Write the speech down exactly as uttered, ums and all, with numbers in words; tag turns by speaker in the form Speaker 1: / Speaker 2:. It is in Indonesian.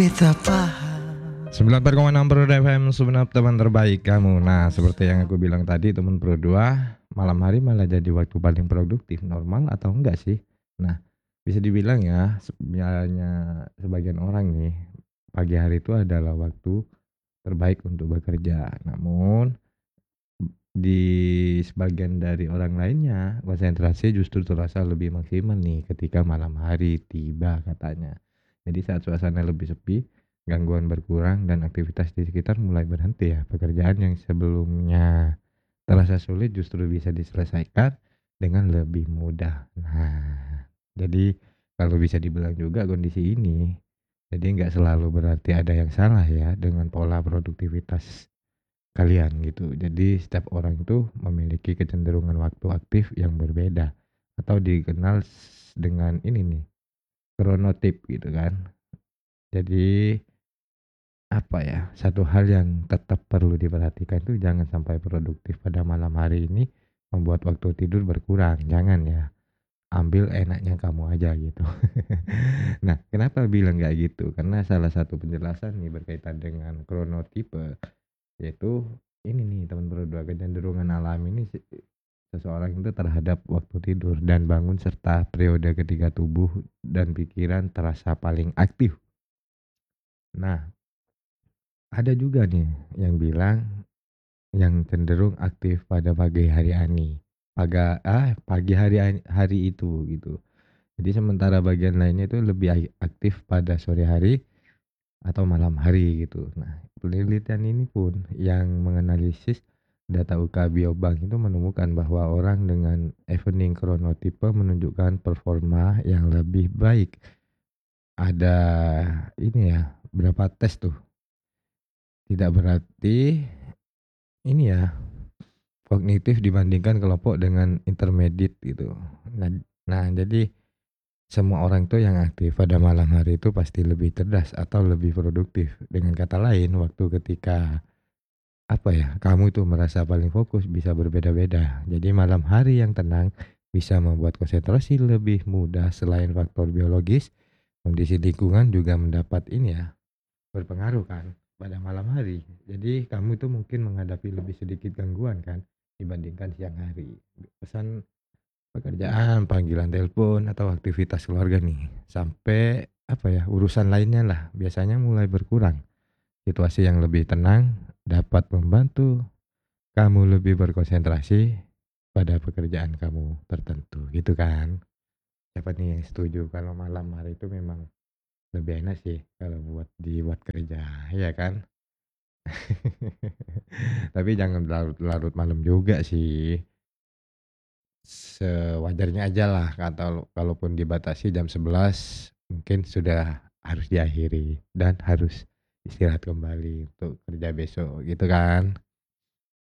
Speaker 1: Kita paham.
Speaker 2: sembilan puluh empat koma enam Pro F M, Sumenep, teman terbaik kamu. Nah, seperti yang aku bilang tadi, teman Pro dua, malam hari malah jadi waktu paling produktif. Normal atau enggak sih? Nah, bisa dibilang ya, sebenarnya sebagian orang nih, pagi hari itu adalah waktu terbaik untuk bekerja. Namun, di sebagian dari orang lainnya, konsentrasi justru terasa lebih maksimal nih ketika malam hari tiba katanya. Jadi saat suasana lebih sepi, gangguan berkurang dan aktivitas di sekitar mulai berhenti ya. Pekerjaan yang sebelumnya terasa sulit justru bisa diselesaikan dengan lebih mudah. Nah, jadi kalau bisa dibilang juga kondisi ini, jadi nggak selalu berarti ada yang salah ya dengan pola produktivitas kalian gitu. Jadi setiap orang itu memiliki kecenderungan waktu aktif yang berbeda atau dikenal s- dengan ini nih, chronotip gitu kan. Jadi apa ya, satu hal yang tetap perlu diperhatikan itu jangan sampai produktif pada malam hari ini membuat waktu tidur berkurang. Jangan ya. Ambil enaknya kamu aja gitu. Nah, kenapa bilang kayak gitu? Karena salah satu penjelasan nih berkaitan dengan chronotype, yaitu ini nih teman berdua, kecenderungan alami ini se- seseorang itu terhadap waktu tidur dan bangun serta periode ketika tubuh dan pikiran terasa paling aktif. Nah, ada juga nih yang bilang yang cenderung aktif pada pagi hari ani. Paga, ah, pagi hari ani- hari itu gitu. Jadi sementara bagian lainnya itu lebih ai- aktif pada sore hari atau malam hari gitu. Nah, penelitian ini pun yang menganalisis data U K Biobank itu menemukan bahwa orang dengan evening chronotype menunjukkan performa yang lebih baik. Ada ini ya, berapa tes tuh? Tidak berarti ini ya, kognitif dibandingkan kelompok dengan intermediate gitu. Nah, nah jadi semua orang tuh yang aktif pada malam hari itu pasti lebih cerdas atau lebih produktif. Dengan kata lain, waktu ketika apa ya, kamu itu merasa paling fokus bisa berbeda-beda. Jadi malam hari yang tenang bisa membuat konsentrasi lebih mudah. Selain faktor biologis, kondisi lingkungan juga mendapat ini ya, berpengaruh kan pada malam hari. Jadi kamu itu mungkin menghadapi lebih sedikit gangguan kan dibandingkan siang hari. Pesan pekerjaan, panggilan telepon atau aktivitas keluarga nih, sampai apa ya, urusan lainnya lah biasanya mulai berkurang. Situasi yang lebih tenang dapat membantu kamu lebih berkonsentrasi pada pekerjaan kamu tertentu gitu kan. Siapa nih yang setuju kalau malam hari itu memang lebih enak sih kalau buat dibuat kerja, ya kan? Tapi jangan larut-larut malam juga sih. Sewajarnya aja lah, atau kalaupun dibatasi jam sebelas mungkin sudah harus diakhiri dan harus istirahat kembali untuk kerja besok gitu kan.